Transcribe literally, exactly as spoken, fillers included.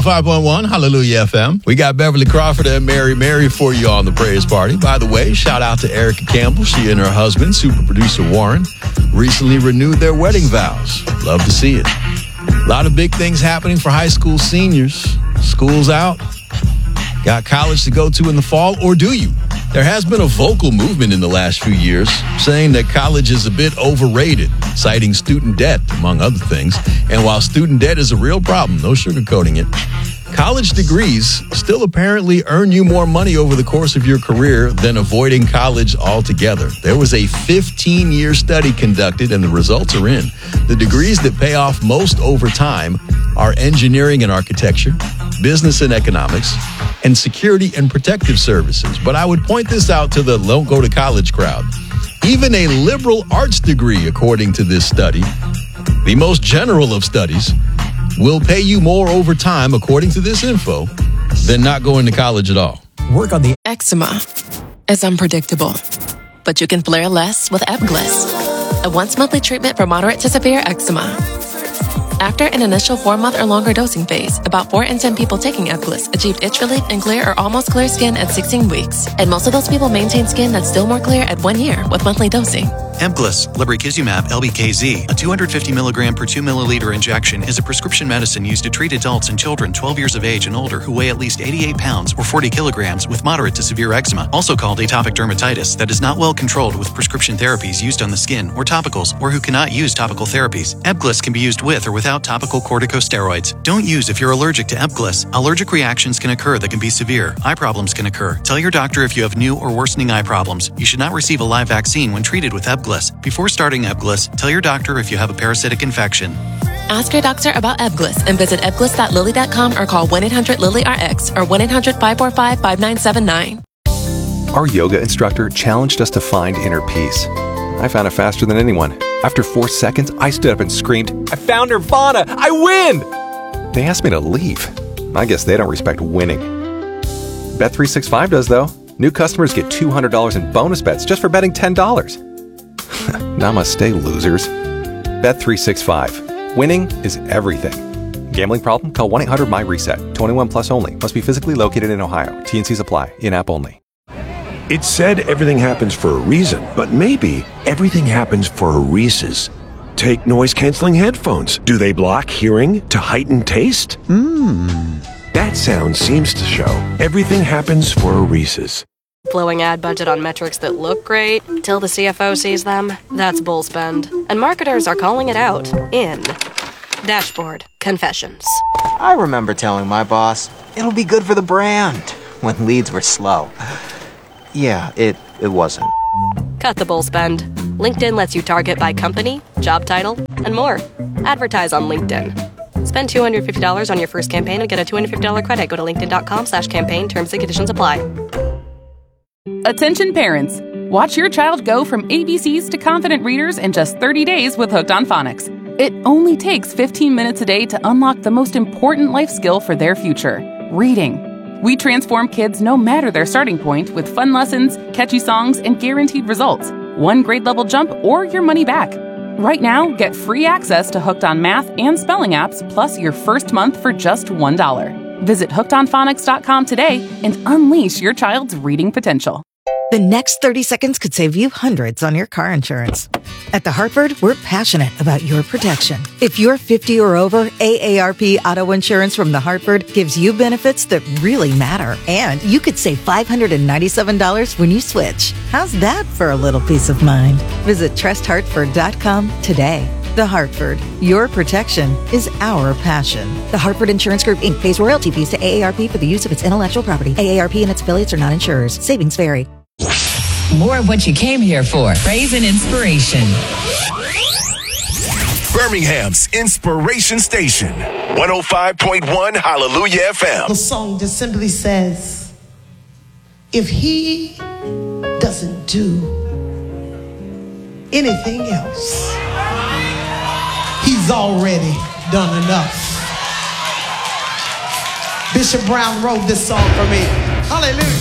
five point one, Hallelujah F M. We got Beverly Crawford and Mary Mary for you on the Praise Party. By the way, shout out to Erica Campbell. She and her husband, super producer Warren, recently renewed their wedding vows. Love to see it. A lot of big things happening for high school seniors. School's out. Got college to go to in the fall, or do you? There has been a vocal movement in the last few years saying that college is a bit overrated, citing student debt, among other things. And while student debt is a real problem, no sugarcoating it, college degrees still apparently earn you more money over the course of your career than avoiding college altogether. There was a fifteen-year study conducted, and the results are in. The degrees that pay off most over time are engineering and architecture, business and economics, and security and protective services. But I would point this out to the don't go to college crowd. Even a liberal arts degree, according to this study, the most general of studies, will pay you more over time, according to this info, than not going to college at all. Work on the eczema is unpredictable, but you can flare less with Ebglyss, a once-monthly treatment for moderate to severe eczema. After an initial four-month or longer dosing phase, about four in ten people taking Ebglyss achieved itch relief and clear or almost clear skin at sixteen weeks. And most of those people maintain skin that's still more clear at one year with monthly dosing. Ebglyss, lebrikizumab L B K Z, a two hundred fifty milligram per two milliliter injection, is a prescription medicine used to treat adults and children twelve years of age and older who weigh at least eighty-eight pounds or forty kilograms with moderate to severe eczema, also called atopic dermatitis, that is not well controlled with prescription therapies used on the skin or topicals, or who cannot use topical therapies. Ebglyss can be used with or without topical corticosteroids. Don't use if you're allergic to Ebglyss. Allergic reactions can occur that can be severe. Eye problems can occur. Tell your doctor if you have new or worsening eye problems. You should not receive a live vaccine when treated with Ebglyss. Before starting Ebglyss, tell your doctor if you have a parasitic infection. Ask your doctor about Ebglyss and visit ebglyss dot lilly dot com or call one eight hundred lilly R X or one eight hundred five four five five nine seven nine. Our yoga instructor challenged us to find inner peace. I found it faster than anyone. After four seconds, I stood up and screamed, "I found Nirvana! I win!" They asked me to leave. I guess they don't respect winning. Bet three sixty-five does, though. New customers get two hundred dollars in bonus bets just for betting ten dollars. Namaste, losers. Bet three sixty-five. Winning is everything. Gambling problem? Call one eight hundred my reset. twenty-one plus only. Must be physically located in Ohio. T and Cs apply. In-app only. It's said everything happens for a reason, but maybe everything happens for a Reese's. Take noise-canceling headphones. Do they block hearing to heighten taste? Mmm. That sound seems to show everything happens for a Reese's. Blowing ad budget on metrics that look great till the C F O sees them? That's bull spend. And marketers are calling it out in Dashboard Confessions. I remember telling my boss, it'll be good for the brand, when leads were slow. Yeah, it, it wasn't. Cut the bull spend. LinkedIn lets you target by company, job title, and more. Advertise on LinkedIn. Spend two hundred fifty dollars on your first campaign and get a two hundred fifty dollars credit. Go to linkedin.com slash campaign. Terms and conditions apply. Attention parents. Watch your child go from A B Cs to confident readers in just thirty days with Hooked on Phonics. It only takes fifteen minutes a day to unlock the most important life skill for their future, reading. We transform kids no matter their starting point with fun lessons, catchy songs, and guaranteed results. One grade level jump or your money back. Right now, get free access to Hooked on Math and Spelling apps, plus your first month for just one dollar. Visit hooked on phonics dot com today and unleash your child's reading potential. The next thirty seconds could save you hundreds on your car insurance. At The Hartford, we're passionate about your protection. If you're fifty or over, A A R P Auto Insurance from The Hartford gives you benefits that really matter. And you could save five hundred ninety-seven dollars when you switch. How's that for a little peace of mind? Visit trust hartford dot com today. The Hartford, your protection is our passion. The Hartford Insurance Group, Incorporated pays royalty fees to A A R P for the use of its intellectual property. A A R P and its affiliates are not insurers. Savings vary. More of what you came here for. Praise and inspiration. Birmingham's Inspiration Station. one oh five point one Hallelujah F M. The song just simply says, if he doesn't do anything else, he's already done enough. Bishop Brown wrote this song for me. Hallelujah.